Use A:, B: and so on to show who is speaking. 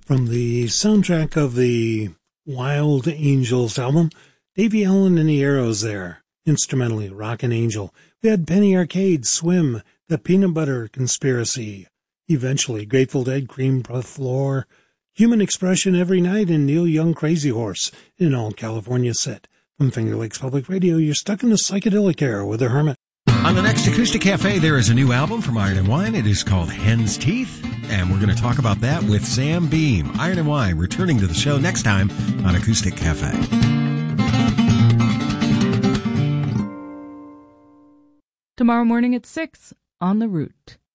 A: From the soundtrack of the Wild Angels album, Davey Allen and the Arrows there, instrumentally, Rockin' Angel. We had Penny Arcade, Swim, The Peanut Butter Conspiracy, eventually Grateful Dead, Cream Puff Floor, Human Expression Every Night, and Neil Young, Crazy Horse, in an all-California set. From Finger Lakes Public Radio, you're stuck in the psychedelic era with The Hermit.
B: On the next Acoustic Cafe, there is a new album from Iron and Wine. It is called Hen's Teeth, and we're going to talk about that with Sam Beam. Iron and Wine returning to the show next time on Acoustic Cafe.
C: Tomorrow morning at 6 on The Root.